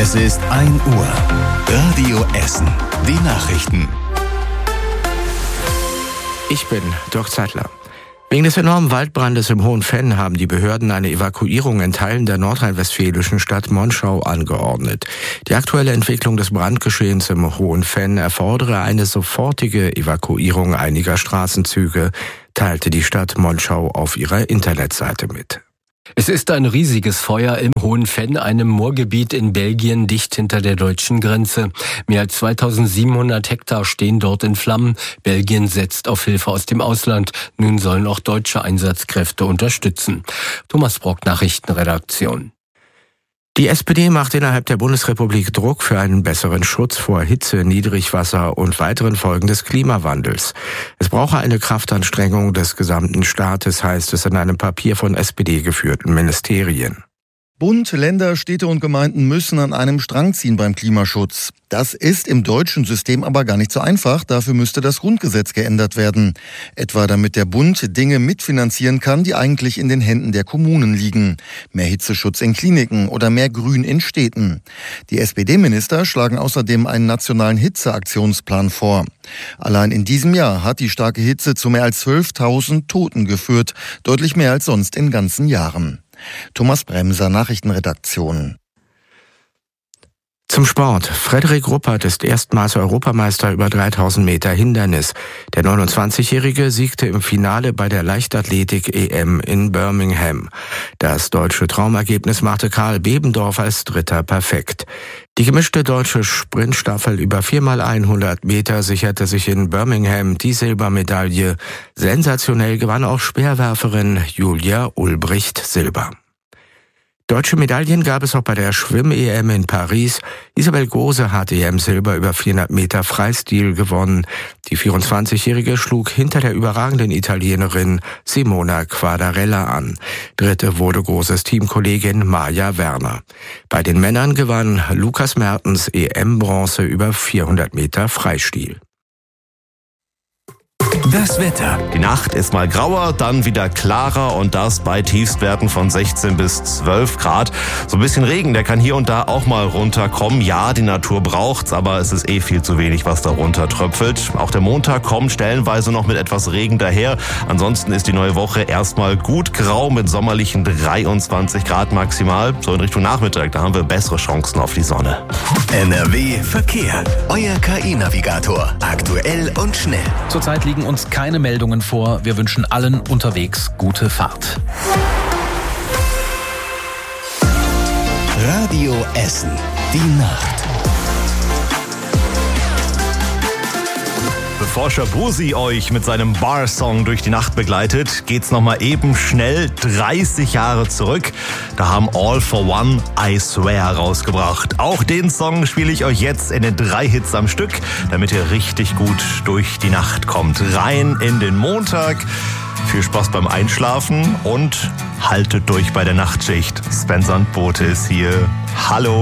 Es ist 1 Uhr. Radio Essen. Die Nachrichten. Ich bin Dirk Zeitler. Wegen des enormen Waldbrandes im Hohenfenn haben die Behörden eine Evakuierung in Teilen der nordrhein-westfälischen Stadt Monschau angeordnet. Die aktuelle Entwicklung des Brandgeschehens im Hohenfenn erfordere eine sofortige Evakuierung einiger Straßenzüge, teilte die Stadt Monschau auf ihrer Internetseite mit. Es ist ein riesiges Feuer im Hohenfenn, einem Moorgebiet in Belgien, dicht hinter der deutschen Grenze. Mehr als 2700 Hektar stehen dort in Flammen. Belgien setzt auf Hilfe aus dem Ausland. Nun sollen auch deutsche Einsatzkräfte unterstützen. Thomas Brock, Nachrichtenredaktion. Die SPD macht innerhalb der Bundesrepublik Druck für einen besseren Schutz vor Hitze, Niedrigwasser und weiteren Folgen des Klimawandels. Es brauche eine Kraftanstrengung des gesamten Staates, heißt es in einem Papier von SPD-geführten Ministerien. Bund, Länder, Städte und Gemeinden müssen an einem Strang ziehen beim Klimaschutz. Das ist im deutschen System aber gar nicht so einfach. Dafür müsste das Grundgesetz geändert werden. Etwa damit der Bund Dinge mitfinanzieren kann, die eigentlich in den Händen der Kommunen liegen. Mehr Hitzeschutz in Kliniken oder mehr Grün in Städten. Die SPD-Minister schlagen außerdem einen nationalen Hitzeaktionsplan vor. Allein in diesem Jahr hat die starke Hitze zu mehr als 12.000 Toten geführt. Deutlich mehr als sonst in ganzen Jahren. Thomas Bremser, Nachrichtenredaktion. Zum Sport. Frederik Ruppert ist erstmals Europameister über 3000 Meter Hindernis. Der 29-Jährige siegte im Finale bei der Leichtathletik-EM in Birmingham. Das deutsche Traumergebnis machte Karl Bebendorf als Dritter perfekt. Die gemischte deutsche Sprintstaffel über 4x100 Meter sicherte sich in Birmingham die Silbermedaille. Sensationell gewann auch Speerwerferin Julia Ulbricht Silber. Deutsche Medaillen gab es auch bei der Schwimm-EM in Paris. Isabel Gose hat EM-Silber über 400 Meter Freistil gewonnen. Die 24-Jährige schlug hinter der überragenden Italienerin Simona Quadarella an. Dritte wurde Goses Teamkollegin Maja Werner. Bei den Männern gewann Lukas Mertens EM-Bronze über 400 Meter Freistil. Das Wetter. Die Nacht ist mal grauer, dann wieder klarer und das bei Tiefstwerten von 16 bis 12 Grad. So ein bisschen Regen, der kann hier und da auch mal runterkommen. Ja, die Natur braucht's, aber es ist viel zu wenig, was da runtertröpfelt. Auch der Montag kommt stellenweise noch mit etwas Regen daher. Ansonsten ist die neue Woche erstmal gut grau mit sommerlichen 23 Grad maximal. So in Richtung Nachmittag, da haben wir bessere Chancen auf die Sonne. NRW Verkehr. Euer KI-Navigator. Aktuell und schnell. Zurzeit liegen uns keine Meldungen vor. Wir wünschen allen unterwegs gute Fahrt. Radio Essen. Die Nacht. Bevor Shabuzi euch mit seinem Bar-Song durch die Nacht begleitet, geht's nochmal eben schnell 30 Jahre zurück. Da haben All for One I Swear rausgebracht. Auch den Song spiele ich euch jetzt in den 3 Hits am Stück, damit ihr richtig gut durch die Nacht kommt. Rein in den Montag. Viel Spaß beim Einschlafen und haltet durch bei der Nachtschicht. Sven Sandbote ist hier. Hallo.